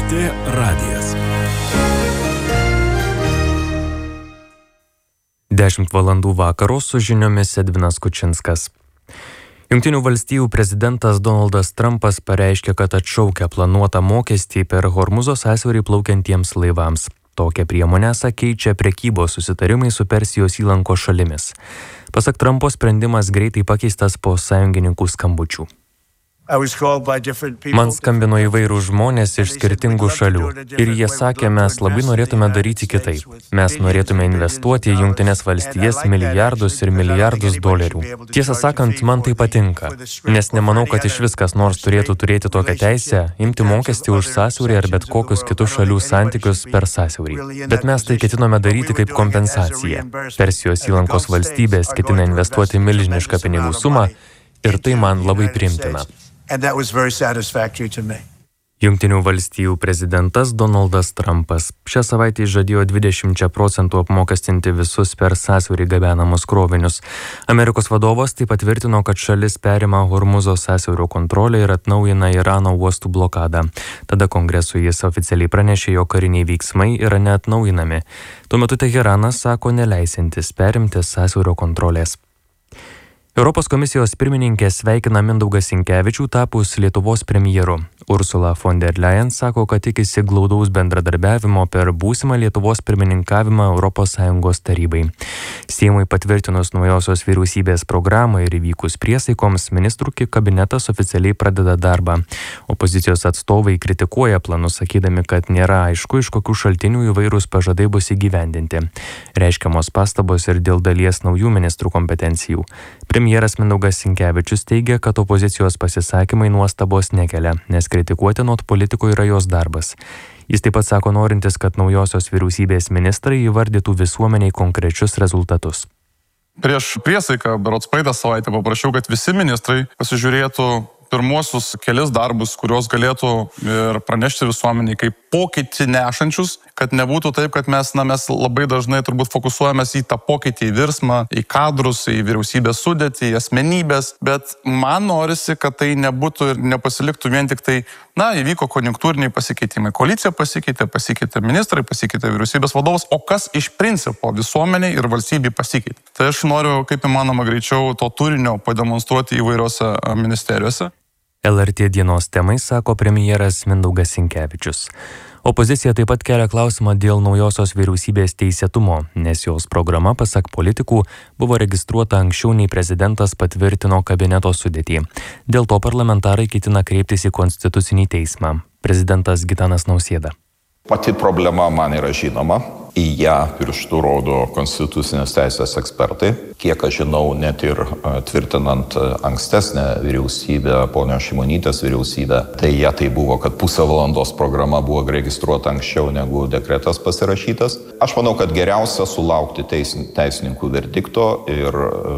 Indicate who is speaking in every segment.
Speaker 1: LRT radijas. 10 valandų vakaro su žiniomis Edvinas Kučinskas. Jungtinių valstijų prezidentas Donaldas Trumpas pareiškė, kad atšaukia planuotą mokestį per Hormuzo sąsiaurį plaukiantiems laivams. Tokią priemonę keičia prekybos susitarimai su Persijos įlankos šalimis. Pasak Trumpo, sprendimas greitai pakeistas po sąjungininkų skambučių. Man skambino įvairūs žmonės iš skirtingų šalių ir jie sakė, mes labai norėtume daryti kitaip. Mes norėtume investuoti į Jungtines valstijas milijardus ir milijardus dolerių. Tiesą sakant, man tai patinka, nes nemanau, kad iš viskas nors turėtų turėti tokią teisę imti mokestį už sąsiaurį ar bet kokius kitus šalių santykius per sąsiaurį. Bet mes tai ketinome daryti kaip kompensaciją. Persijos įlankos valstybės ketina investuoti milžinišką pinigų sumą ir tai man labai priimtina. Jungtinių valstijų prezidentas Donaldas Trumpas šią savaitę žadėjo 20% apmokestinti visus per sąsiaurį gabenamus krovinius. Amerikos vadovas taip patvirtino, kad šalis perima Hormuzo sąsiaurio kontrolę ir atnaujina Irano uostų blokadą. Tada kongresui jis oficialiai pranešė, jo kariniai veiksmai yra neatnaujinami. Tuo metu Teheranas sako neleisintis perimti sąsiaurio kontrolės. Europos komisijos pirmininkė sveikina Mindaugą Sinkevičių tapus Lietuvos premjeru. Ursula von der Leyen sako, kad tikisi glaudaus bendradarbiavimo per būsimą Lietuvos pirmininkavimą ES tarybai. Seimui patvirtinus naujosios vyriausybės programą ir įvykus priesaikoms, ministrų kabinetas oficialiai pradeda darbą. Opozicijos atstovai kritikuoja planus, sakydami, kad nėra aišku, iš kokių šaltinių įvairūs pažadai bus įgyvendinti. Reiškiamos pastabos ir dėl dalies naujų ministrų kompetencijų. Premjeras Mindaugas Sinkevičius teigia, kad opozicijos pasisakymai nuostabos nekelia, nes kritikuoti anot politikų yra jos darbas. Jis taip pat sako norintis, kad naujosios vyriausybės ministrai įvardytų visuomeniai konkrečius rezultatus.
Speaker 2: Prieš priesaiką, berods praeitą savaitę, paprašiau, kad visi ministrai pasižiūrėtų pirmuosius kelis darbus, kuriuos galėtų ir pranešti visuomeniai kaip pokytį nešančius, kad nebūtų taip, kad mes labai dažnai turbūt fokusuojamės į tą pokytį, į virsmą, į kadrus, į vyriausybės sudėtį, į asmenybės, bet man norisi, kad tai nebūtų ir nepasiliktų vien tik tai, įvyko konjunktūriniai pasikeitimai. Koalicija pasikeitė ministrai, pasikeitė vyriausybės vadovas, o kas iš principo visuomeniai ir valstybei pasikeitė. Tai aš noriu, kaip įmanoma greičiau, to turinio pademonstruoti įvairiose ministerijose.
Speaker 1: LRT dienos temai sako premjeras Mindaugas Sinkevičius. Opozicija taip pat kelia klausimą dėl naujosios vyriausybės teisėtumo, nes jos programa, pasak politikų, buvo registruota anksčiau nei prezidentas patvirtino kabineto sudėtį. Dėl to parlamentarai ketina kreiptis į Konstitucinį teismą. Prezidentas Gitanas Nausėda.
Speaker 3: Pati problema man yra žinoma, į ją pirštų rodo konstitucinės teisės ekspertai. Kiek aš žinau, net ir tvirtinant ankstesnę vyriausybę, ponios Šimonytės vyriausybę, tai buvo, kad pusę valandos programa buvo registruota anksčiau negu dekretas pasirašytas. Aš manau, kad geriausia sulaukti teisininkų verdikto ir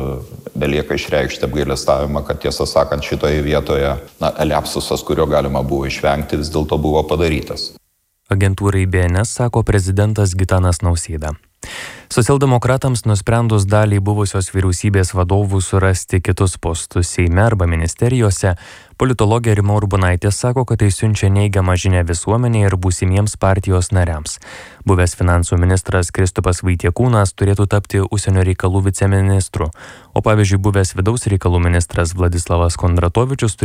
Speaker 3: belieka išreikšti apgailestavimą, kad tiesą sakant šitoje vietoje liapsusas, kurio galima buvo išvengti, vis dėlto buvo padarytas.
Speaker 1: Agentūrai BNS sako prezidentas Gitanas Nausėda. Socialdemokratams nusprendus dalį buvusios vyriausybės vadovų surasti kitus postus Seime arba ministerijose, politologė Rima Urbonaitė sako, kad tai siunčia neigiamą žinią visuomeniai ir būsimiems partijos nariams. Buvęs finansų ministras Kristupas Vaitiekūnas turėtų tapti užsienio reikalų viceministru, o pavyzdžiui buvęs vidaus reikalų ministras Vladislavas Kondratovičius